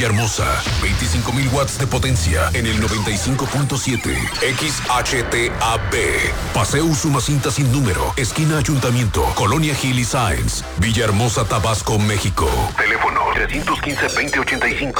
Hermosa, 25,000 watts de potencia en el 95.7 XHTAB. Paseo Usumacinta sin número, esquina Ayuntamiento, Colonia Gil y Sáenz, Villahermosa, Tabasco, México. Teléfono 315-2085.